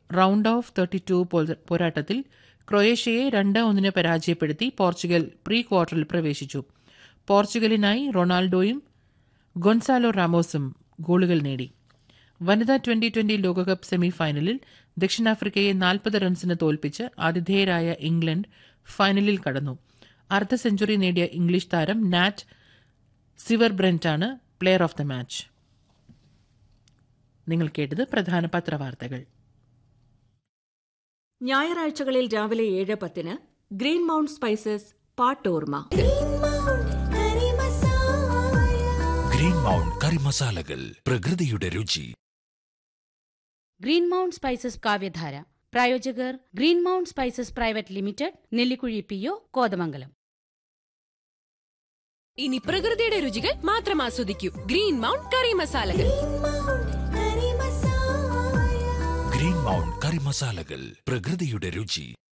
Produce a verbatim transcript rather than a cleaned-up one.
Round of thirty two പോരാട്ടത്തിൽ ക്രൊയേഷ്യയെ രണ്ട് ഒന്നിന് പരാജയപ്പെടുത്തി പോർച്ചുഗൽ പ്രീ ക്വാർട്ടറിൽ പ്രവേശിച്ചു. പോർച്ചുഗലിനായി റൊണാൾഡോയും ഗൊൻസാലോ റാമോസും ഗോളുകൾ നേടി. വനിതാ ട്വന്റി ട്വന്റി ലോകകപ്പ് സെമി ഫൈനലിൽ ദക്ഷിണാഫ്രിക്കയെ നാൽപ്പത് റൺസിന് തോൽപ്പിച്ച് ആതിഥേയരായ ഇംഗ്ലണ്ട് ഫൈനലിൽ കടന്നു. അർദ്ധ സെഞ്ചുറി നേടിയ ഇംഗ്ലീഷ് താരം നാറ്റ് സിവർബ്രന്റാണ് പ്ലെയർ ഓഫ് ദ മാച്ച്. നിങ്ങൾ കേട്ടത് പ്രധാന പത്രവാർത്തകൾ. ഞായറാഴ്ചകളിൽ രാവിലെ ഏഴ് പത്തിന് green mount spices പാട്ടോർമ. Green mount കറി മസാലകൾ, പ്രകൃതിയുടെ രുചി. ഗ്രീൻ മൗണ്ട് സ്പൈസസ് കാവ്യധാര പ്രായോജകർ green mount spices private limited, Nellikuzhi P O, Kothamangalam. ഇനി പ്രകൃതിയുടെ രുചികൾ മാത്രം ആസ്വദിക്കൂ. ഗ്രീൻ മൗണ്ട് കറി മസാലകൾ. ഗ്രീൻ മൗണ്ട് കറി മസാലകൾ, പ്രകൃതിയുടെ രുചി.